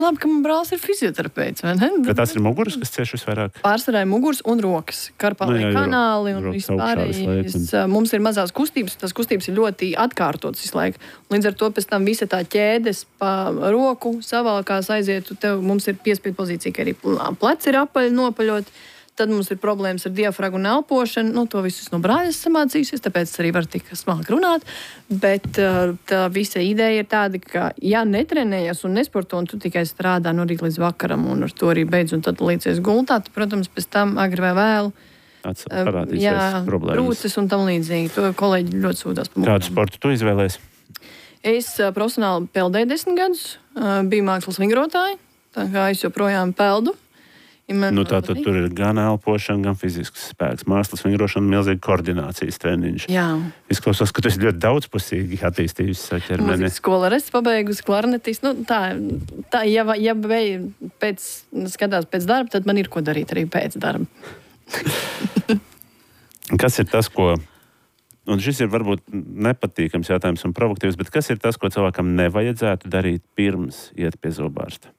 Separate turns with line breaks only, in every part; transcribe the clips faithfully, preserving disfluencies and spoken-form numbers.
Labi, ka man brālis ir fizioterapeits, vai ne?
Bet tas ir muguras, kas cieš visvairāk?
Pārsvarā ir muguras un rokas, karpālie nu, kanāli un vispārējais. Mums ir mazās kustības, tas kustības ir ļoti atkārtotas visu laiku. Līdz ar to pēc tam visa tā ķēdes pa roku savalkās aizietu, tev mums ir piespiedu pozīcija, ka arī pleci ir apaļi nopaļot. Tad mums ir problēmas ar diafragmu un elpošanu. Nu, to visus no brāļas samācījusies, tāpēc arī var tik smalki runāt. Bet tā visa ideja ir tāda, ka, ja netrenējies un nesporto, un tu tikai strādā no rīta līdz vakaram, un ar to arī beidz, un tad līdzies gultā, tad, protams, pēc tam agri vai vēlu
parādīsies problēmas.
Brūces un tam līdzīgi. To kolēģi ļoti sūdās par mūsu.
Kādu sportu tu izvēlēs?
Es profesionāli peldēju desmit gadus, biju mākslas vingrotāja, tā kā es joprojām peldu.
Nu, tā tad tur ir gan elpošana, gan fizisks spēks. Mākslas vingrošana, milzīga koordinācijas treniņš.
Jā.
Izklausās, ka tu esi ļoti daudzpusīgi attīstījusi savu ķermeni.
Mūzikas skola arī pabeigusi klarnetis. Nu, tā, tā, ja ja beig, pēc, skatās pēc darba, tad man ir ko darīt arī pēc darba.
Kas ir tas, ko... Un šis ir varbūt nepatīkams jautājums un provokatīvs, bet kas ir tas, ko cilvēkam nevajadzētu darīt pirms iet pie zobārsta?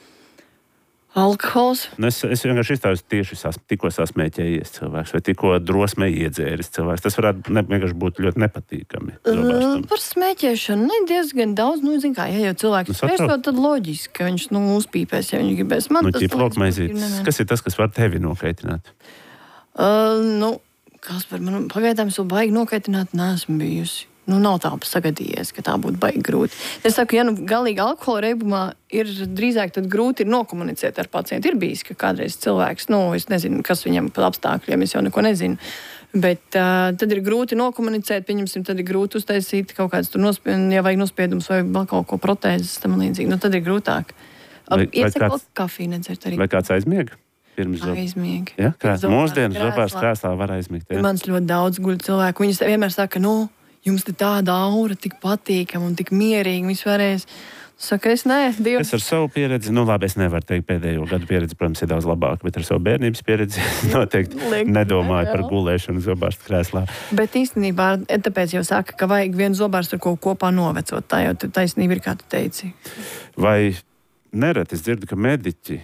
Alkohols.
Es, es vienkārši izstāstu tieši sas, tikko sasmēķējies cilvēks vai tikko drosmē iedzēris cilvēks. Tas varētu ne, vienkārši būt ļoti nepatīkami.
Uh, par smēķēšanu ne diezgan daudz. Nu, zin kā, ja jau cilvēks smēķo, tad loģiski, ka viņš nu, uzpīpēs, ja viņš gribēs. Man
nu,
tas
liekas, kas ir tas, kas var tevi nokaitināt?
Uh, nu, kas par manu pagaidām es vēl baigi nokaitināt neesmu bijusi. Nu, nav tā sagadījies, ka tā būtu baigi grūti. Es saku, ja nu galīgi alkohola reibumā ir drīzāk tad grūti ir nokomunicēt ar pacientu. Ir bijis, ka kādreiz cilvēks, nu, es nezinu, kas viņam par apstākļiem, es jau neko nezinu. Bet uh, tad ir grūti nokomunicēt, pieņemsim, tad ir grūti uztaisīt kaut kāds tur nospiedums, ja vajag nospiedums vai vēl kaut ko protēzes tam līdzīgi. Nu, tad ir grūtāk. Iesaka vēl kafiju nedzert arī.
Vai kāds aizmiega?
Aizmiega.
Ja? Kā, mūsdienas zobārs krēslā var aizmigt. Ja?
Mans ļoti daudz guļ cilvēku. Viņi vienmēr saka, nu, jums te tāda aura, tik patīkama un tik mierīga vispārējais. Saka, es nē, Dievs.
Es ar savu pieredzi, nu labi, es nevaru teikt pēdējo gadu pieredzi, protams, ir daudz labāka, bet ar savu bērnības pieredzi noteikti Liek, nedomāju jā. Par gulēšanu zobārsta krēslā.
Bet īstenībā, tāpēc jau saka, ka vajag vienu zobārstu ar ko kopā novecot. Tā jau taisnība ir, kā tu teici.
Vai nereti es dzirdu, ka mediķi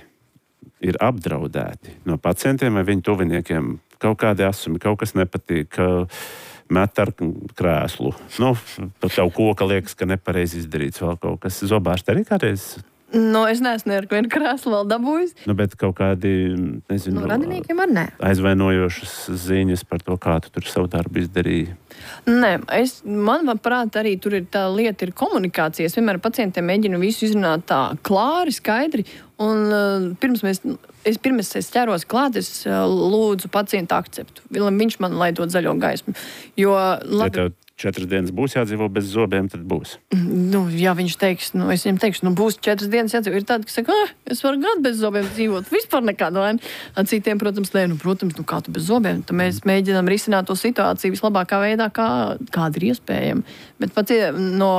ir apdraudēti no pacientiem vai viņu tuviniekiem? Kaut kādi asumi, kaut kas nepatīk, ka met ar krēslu. Nu, pat tev koka liekas, ka nepareizi izdarīts vēl kaut kas. Zobārsti arī kādreiz?
Nu, es neesmu ar vienu krēslu vēl dabūjis.
Nu, bet kaut kādi, nezinu,
no radiniekiem ar ne.
Aizvainojošas ziņas par to, kā tu tur savu darbu izdarīji.
Nē, es, man prāt, arī tur ir tā lieta ir komunikācija. Es vienmēr pacientiem mēģinu visu izrunāt tā klāri, skaidri. Un uh, pirms mēs, es pirms es ķeros klāt, es uh, lūdzu pacientu akceptu. Viņš man lai dod zaļo gaismu. Jo, labi,
ja tev četras dienas būs jādzīvo bez zobiem, tad būs.
Nu, ja viņš teiks, nu, es viņam teikšu, nu, būs četras dienas jādzīvo. Ir tādi, kas saka, ah, es varu gadu bez zobiem dzīvot. Vispār nekādu vainu. Ar citiem, protams, nē, nu, protams, nu, kā tu bez zobiem. Tad mēs mēģinām risināt to situāciju vislabākā veidā, kā, kāda ir iespējama. Bet pats no...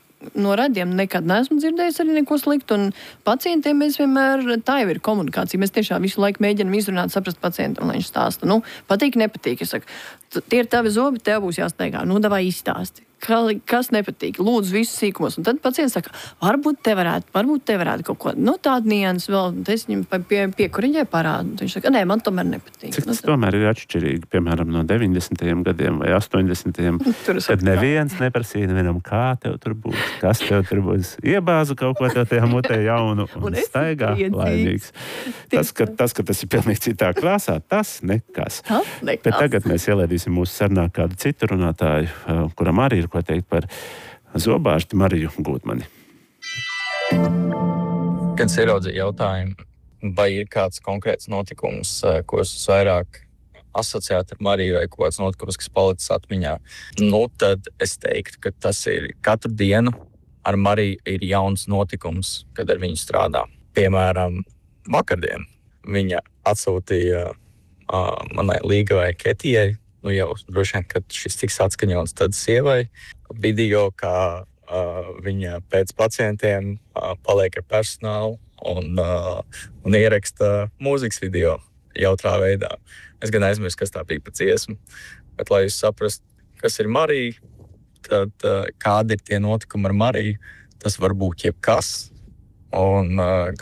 No radiem nekad neesmu dzirdējis arī neko sliktu, un pacientiem mēs vienmēr, tā jau ir komunikācija, mēs tiešām visu laiku mēģinam izrunāt, saprast pacientu, un lai viņš stāsta, nu, patīk, nepatīk, es saku, tie ir tavi zobi, tev būs jāsteigā, nu, davai izstāsti, kas nepatīk, lūdzu visus sīkumos, un tad pacients saka, varbūt te varētu, varbūt te varētu kaut ko, nu, tādu nianses vēl, es viņam pie, piekuriņai parādu, viņš saka, nē, man tomēr nepatīk.
Cik tas
nu,
tomēr ir atšķirīgi, piemēram, no deviņdesmitajiem gadiem vai astoņdesmitajiem, kad neviens neprasīja nevienam, kā tev tur būs. Kas tev tur būs? Iebāzu kaut ko tev tajā mutē jaunu un, un staigā laimīgs. Tas ka, tas, ka tas ir pilnīgi citā krāsā, tas nekas.
Tas nekas.
Bet tagad mēs ielaidīsim mūsu sarunā kādu citu runātāju, kuram arī ir ko teikt par zobārstu Mariju Gūtmani.
Kad es ieraudzīju jautājumu, vai ir kāds konkrēts notikums, ko es vairāk asociēt ar Mariju vai kaut kāds notikums, kas palicis atmiņā, nu tad es teiktu, ka tas ir katru dienu ar Mariju ir jauns notikums, kad ar viņu strādā. Piemēram, vakardien viņa atsūtīja uh, manai līgavai Ketijai, nu jau droši vien, kad šis tiks atskaņots, tad sievai video, kā uh, viņa pēc pacientiem uh, paliek ar personālu un, uh, un ieraksta mūzikas video jautrā veidā. Es gan aizmirstu, kas tā bija pa dziesmu, bet, lai jūs saprastu, kas ir Marija, tad uh, kādi ir tie notikumi ar Mariju, tas var būt jebkas, Un, uh,